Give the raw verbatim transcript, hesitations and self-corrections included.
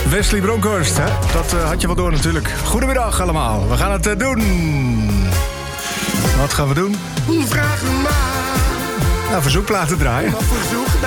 Wesley Bronkhorst, hè? Dat uh, had je wel door natuurlijk. Goedemiddag allemaal, we gaan het uh, doen. Wat gaan we doen? Vraag me maar. Nou, verzoekplaten draaien. Wat verzoek